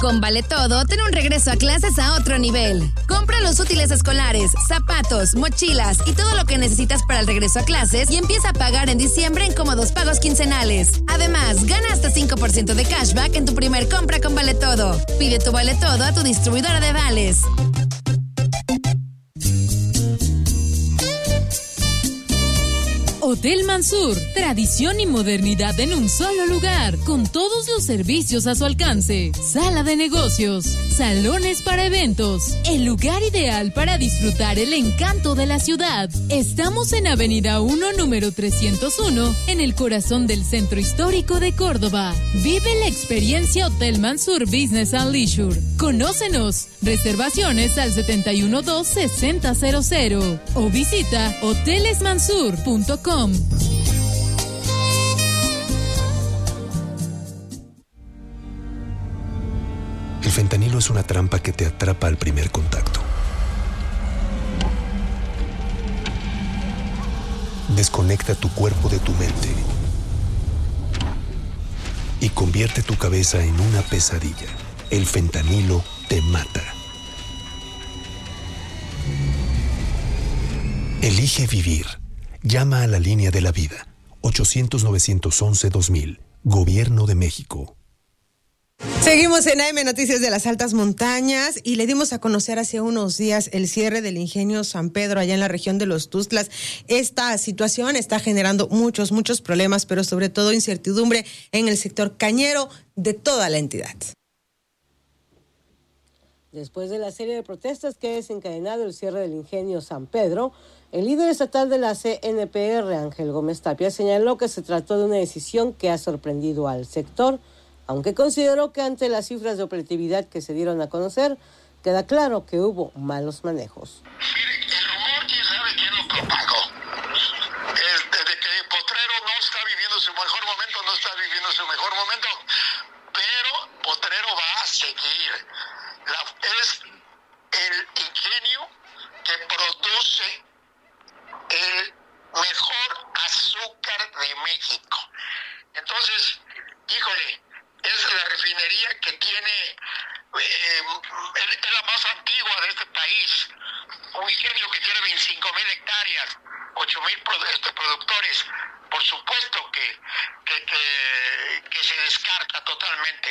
Con Vale Todo, ten un regreso a clases a otro nivel. Compra los útiles escolares, zapatos, mochilas y todo lo que necesitas para el regreso a clases y empieza a pagar en diciembre en cómodos pagos quincenales. Además, gana hasta 5% de cashback en tu primer compra con Vale Todo. Pide tu Vale Todo a tu distribuidora de vales. Hotel Mansur, tradición y modernidad en un solo lugar, con todos los servicios a su alcance. Sala de negocios, salones para eventos, el lugar ideal para disfrutar el encanto de la ciudad. Estamos en Avenida 1, número 301, en el corazón del centro histórico de Córdoba. Vive la experiencia Hotel Mansur Business and Leisure. Conócenos. Reservaciones al 712-6000 o visita hotelesmansur.com. El fentanilo es una trampa que te atrapa al primer contacto. Desconecta tu cuerpo de tu mente y convierte tu cabeza en una pesadilla. El fentanilo te mata. Elige vivir. Llama a la línea de la vida. 800-911-2000. Gobierno de México. Seguimos en AM Noticias de las Altas Montañas y le dimos a conocer hace unos días el cierre del ingenio San Pedro allá en la región de Los Tuxtlas. Esta situación está generando muchos problemas, pero sobre todo incertidumbre en el sector cañero de toda la entidad. Después de la serie de protestas que ha desencadenado el cierre del ingenio San Pedro, el líder estatal de la CNPR, Ángel Gómez Tapia, señaló que se trató de una decisión que ha sorprendido al sector, aunque consideró que ante las cifras de operatividad que se dieron a conocer, queda claro que hubo malos manejos. Mire, el rumor, quién sabe quién lo propagó. De que Potrero no está viviendo su mejor momento, pero Potrero va a seguir. Es el ingenio que produce el mejor azúcar de México. Entonces, híjole, es la refinería que tiene, es la más antigua de este país. Un ingenio que tiene 25,000 hectáreas, 8,000 productores. Por supuesto que se descarta totalmente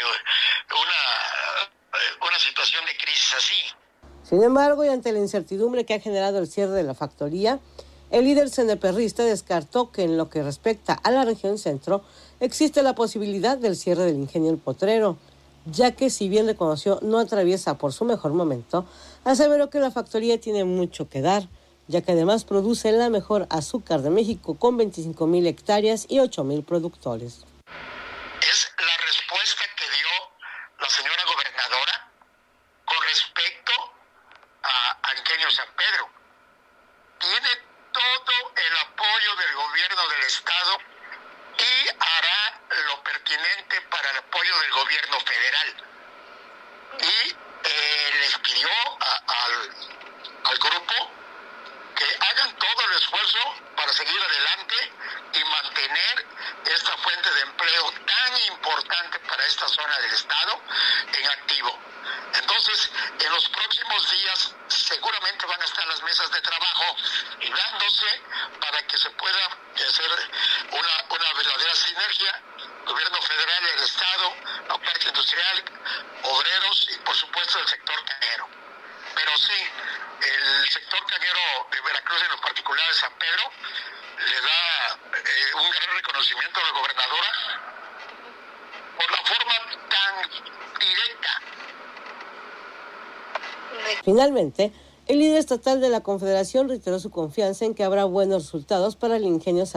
una situación de crisis así. Sin embargo, y ante la incertidumbre que ha generado el cierre de la factoría, el líder CNPRista descartó que en lo que respecta a la región centro existe la posibilidad del cierre del ingenio El Potrero, ya que si bien reconoció no atraviesa por su mejor momento, aseveró que la factoría tiene mucho que dar, ya que además produce la mejor azúcar de México con 25,000 hectáreas y 8,000 productores. Es la respuesta que dio la señora gobernadora con respecto a ingenio San Pedro. Tiene todo el apoyo del gobierno del estado y hará lo pertinente para el apoyo del gobierno federal. Y les pidió al grupo que hagan todo el esfuerzo para seguir adelante y mantener esta fuente de empleo tan importante para esta zona del estado en activo. Entonces, en los próximos días seguramente van a estar las mesas de trabajo dándose para que se pueda hacer una verdadera sinergia, gobierno federal, el estado, la parte industrial, obreros y por supuesto el sector cañero. Pero sí, el sector cañero de Veracruz, en lo particular de San Pedro, le da un gran reconocimiento a la gobernadora por la forma tan directa. Finalmente, el líder estatal de la Confederación reiteró su confianza en que habrá buenos resultados para el ingenio San